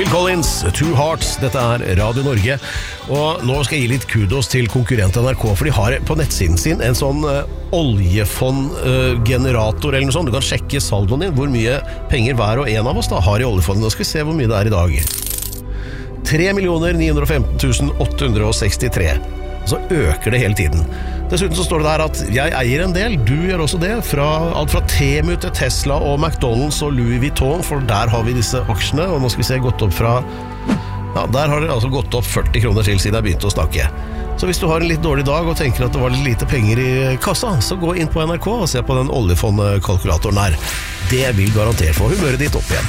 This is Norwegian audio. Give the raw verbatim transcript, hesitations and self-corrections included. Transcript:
Phil Collins, Two Hearts, dette er Radio Norge. Og nå skal jeg gi litt kudos til konkurrent N R K, for de har på nettsiden sin en sånn uh, oljefondgenerator uh, eller noe sånt. Du kan sjekke saldoen din, hvor mye penger hver og en av oss da har i oljefondet. Nå skal vi se hvor mye det er i dag. tre millioner ni hundre og femten tusen åtte hundre og sekstitre. Så øker det hele tiden. Dessuten så står det der at jeg eier en del, du gjør også det, fra alt fra Temu til Tesla og McDonalds og Louis Vuitton, for der har vi disse aksjene, og nå skal vi se gått opp fra, ja, der har det altså gått opp førti kroner til siden jeg begynte å snakke. Så hvis du har en litt dårlig dag og tenker at det var litt lite penger i kassa, så gå inn på N R K og se på den oljefondkalkulatoren her. Det vil garantere for humøret ditt opp igjen.